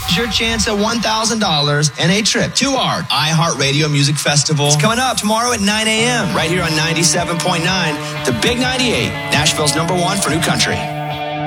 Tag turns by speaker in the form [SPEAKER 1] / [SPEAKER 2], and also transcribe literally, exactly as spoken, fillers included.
[SPEAKER 1] It's your chance at one thousand dollars and a trip to our iHeartRadio Music Festival. It's coming up tomorrow at nine a.m. right here on ninety-seven point nine, the Big ninety-eight, Nashville's number one for new country.